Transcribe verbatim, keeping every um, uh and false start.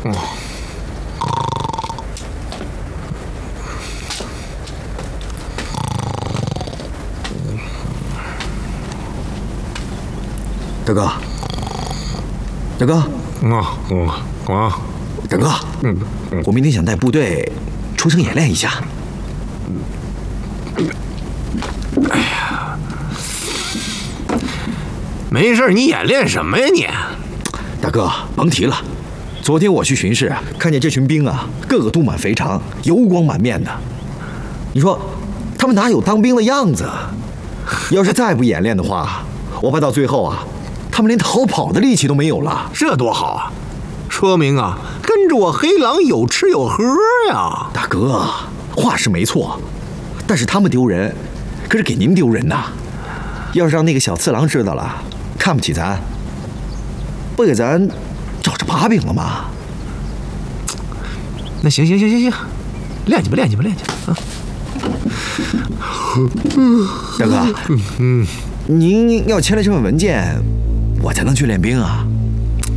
嗯。 大哥，大哥， 啊嗯啊， 大哥， 嗯嗯， 我明天想带部队出城演练一下。 哎呀，没事，你演练什么呀你？ 大哥，甭提了，昨天我去巡视，看见这群兵啊，个个肚满肥肠，油光满面的。你说，他们哪有当兵的样子？要是再不演练的话，我怕到最后啊，他们连逃跑的力气都没有了。 这多好啊！说明啊，跟着我黑狼有吃有喝呀。 大哥，话是没错，但是他们丢人，可是给您丢人呐。要是让那个小次郎知道了，看不起咱，不给咱找着把柄了吗？ 那行行行行行，练去吧练去吧练去吧啊！ 大哥，嗯嗯，您要签了这份文件，我才能去练兵啊。